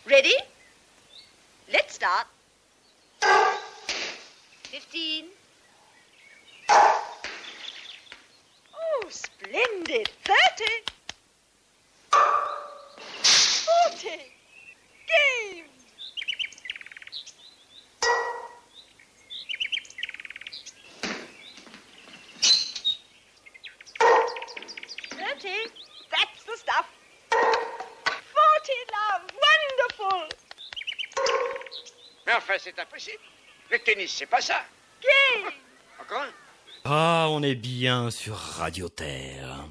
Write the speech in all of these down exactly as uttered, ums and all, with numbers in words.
Ready? Let's start. Fifteen. Oh, splendid. Thirty. Forty. Game. Thirty. That's the stuff. Forty, love. Wonderful. Mais enfin, c'est impossible. Le tennis, c'est pas ça. Game. Encore un? Ah, on est bien sur Radio Terre.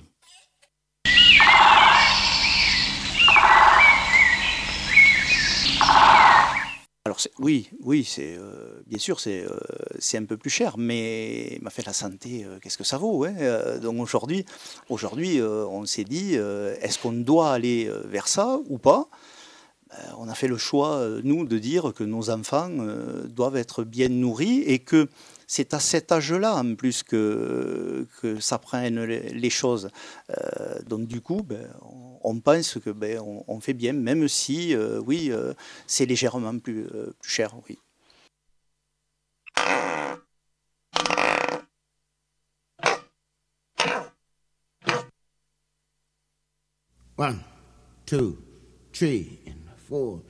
Alors c'est, oui, oui, c'est euh, bien sûr c'est euh, c'est un peu plus cher, mais m'a fait la santé, euh, qu'est-ce que ça vaut, hein. Euh, donc aujourd'hui, aujourd'hui, euh, on s'est dit, euh, est-ce qu'on doit aller euh, vers ça ou pas? Euh, on a fait le choix, euh, nous, de dire que nos enfants euh, doivent être bien nourris et que c'est à cet âge-là, en plus, que, que s'apprennent les, les choses. Euh, donc, du coup, ben, on, on pense que ben, on, on fait bien, même si, euh, oui, euh, c'est légèrement plus, euh, plus cher, oui. One, two, three, and four.